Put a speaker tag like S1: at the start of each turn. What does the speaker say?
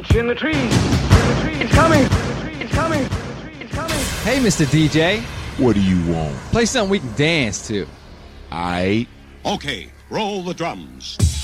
S1: In the trees. It's coming. It's coming. It's coming.
S2: Hey, Mr. DJ.
S3: What do you want?
S2: Play something we can dance to.
S3: Aight.
S4: Okay, roll the drums.